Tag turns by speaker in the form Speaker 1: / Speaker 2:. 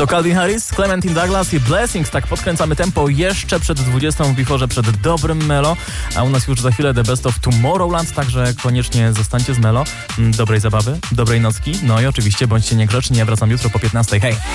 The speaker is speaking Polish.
Speaker 1: To Calvin Harris, Clementine Douglas i Blessings. Tak podkręcamy tempo jeszcze przed 20 w Biforze, przed dobrym Melo. A u nas już za chwilę The Best of Tomorrowland, także koniecznie zostańcie z Melo. Dobrej zabawy, dobrej nocki. No i oczywiście bądźcie niegrzeczni. Ja wracam jutro po 15. Hej!